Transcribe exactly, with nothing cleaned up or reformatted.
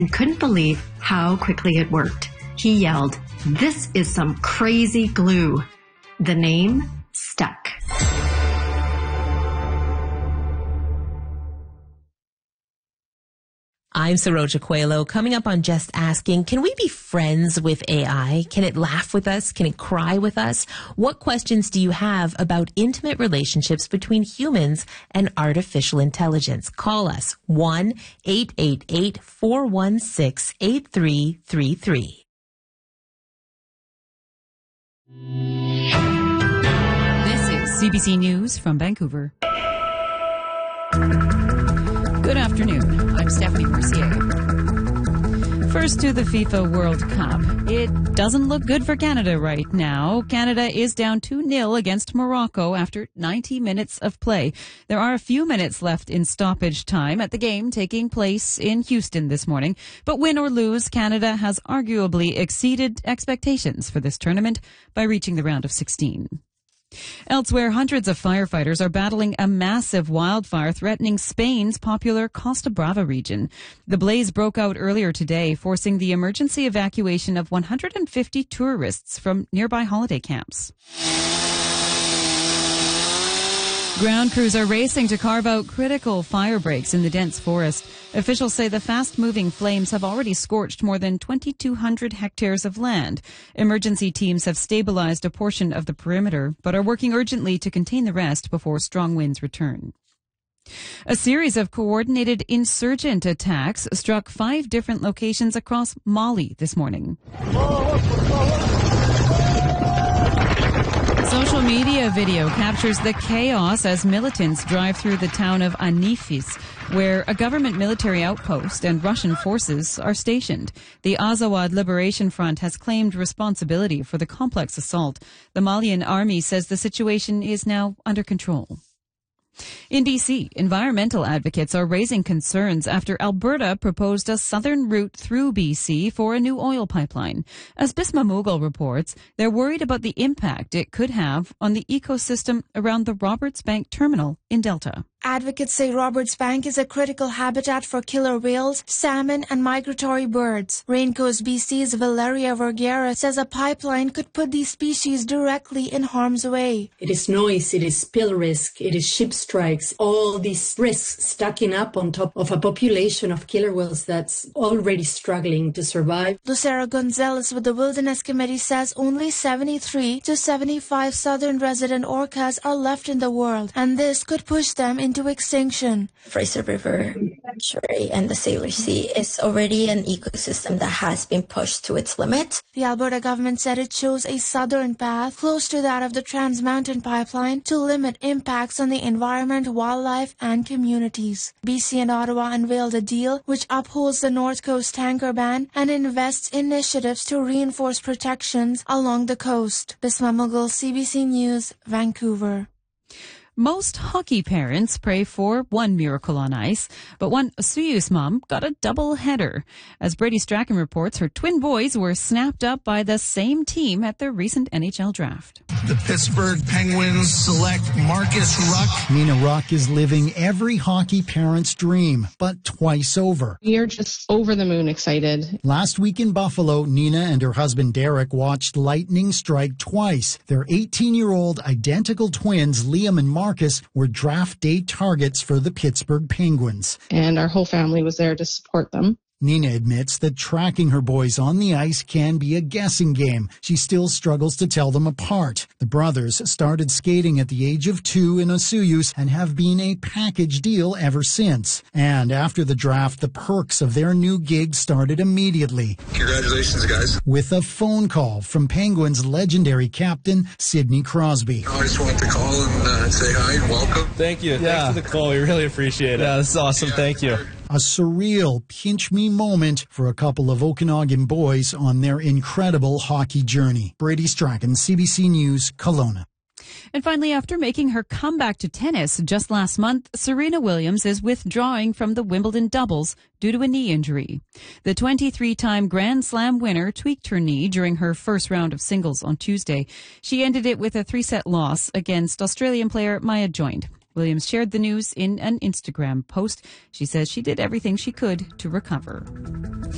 and couldn't believe how quickly it worked. He yelled, "This is some crazy glue." The name stuck. I'm Saroja Coelho. Coming up on Just Asking, can we be friends with A I? Can it laugh with us? Can it cry with us? What questions do you have about intimate relationships between humans and artificial intelligence? Call us one eight eight eight, four one six, eight three three three. This is C B C News from Vancouver. Good afternoon. I'm Stephanie Mercier. First to the FIFA World Cup. It doesn't look good for Canada right now. Canada is down two nil against Morocco after ninety minutes of play. There are a few minutes left in stoppage time at the game taking place in Houston this morning. But win or lose, Canada has arguably exceeded expectations for this tournament by reaching the round of sixteen. Elsewhere, hundreds of firefighters are battling a massive wildfire threatening Spain's popular Costa Brava region. The blaze broke out earlier today, forcing the emergency evacuation of one hundred fifty tourists from nearby holiday camps. Ground crews are racing to carve out critical fire breaks in the dense forest. Officials say the fast-moving flames have already scorched more than twenty-two hundred hectares of land. Emergency teams have stabilized a portion of the perimeter, but are working urgently to contain the rest before strong winds return. A series of coordinated insurgent attacks struck five different locations across Mali this morning. Social media video captures the chaos as militants drive through the town of Anifis, where a government military outpost and Russian forces are stationed. The Azawad Liberation Front has claimed responsibility for the complex assault. The Malian army says the situation is now under control. In B C, environmental advocates are raising concerns after Alberta proposed a southern route through B C for a new oil pipeline. As Bisma Mughal reports, they're worried about the impact it could have on the ecosystem around the Roberts Bank terminal in Delta. Advocates say Roberts Bank is a critical habitat for killer whales, salmon, and migratory birds. Raincoast B C's Valeria Vergara says a pipeline could put these species directly in harm's way. It is noise, it is spill risk, it is ship strikes, all these risks stacking up on top of a population of killer whales that's already struggling to survive. Lucero Gonzalez with the Wilderness Committee says only seventy-three to seventy-five southern resident orcas are left in the world, and this could push them into into extinction. Fraser River estuary and the Sailor Sea is already an ecosystem that has been pushed to its limit. The Alberta government said it chose a southern path close to that of the Trans Mountain Pipeline to limit impacts on the environment, wildlife, and communities. B C and Ottawa unveiled a deal which upholds the North Coast tanker ban and invests initiatives to reinforce protections along the coast. Bisma Mughal, C B C News, Vancouver. Most hockey parents pray for one miracle on ice, but one Soyuz mom got a double header. As Brady Strachan reports, her twin boys were snapped up by the same team at their recent N H L draft. The Pittsburgh Penguins select Marcus Ruck. Nina Ruck is living every hockey parent's dream, but twice over. We are just over the moon excited. Last week in Buffalo, Nina and her husband Derek watched lightning strike twice. Their eighteen-year-old identical twins, Liam and Marcus, were draft day targets for the Pittsburgh Penguins. And our whole family was there to support them. Nina admits that tracking her boys on the ice can be a guessing game. She still struggles to tell them apart. The brothers started skating at the age of two in a Soyuz and have been a package deal ever since. And after the draft, the perks of their new gig started immediately. Congratulations, guys. With a phone call from Penguins' legendary captain, Sidney Crosby. I just wanted to call and uh, say hi and welcome. Thank you. Yeah. Thanks for the call. We really appreciate it. Yeah, this is awesome. Yeah, Thank you. A surreal pinch-me moment for a couple of Okanagan boys on their incredible hockey journey. Brady Strachan, C B C News, Kelowna. And finally, after making her comeback to tennis just last month, Serena Williams is withdrawing from the Wimbledon doubles due to a knee injury. The twenty-three-time Grand Slam winner tweaked her knee during her first round of singles on Tuesday. She ended it with a three-set loss against Australian player Maya Joined. Williams shared the news in an Instagram post. She says she did everything she could to recover.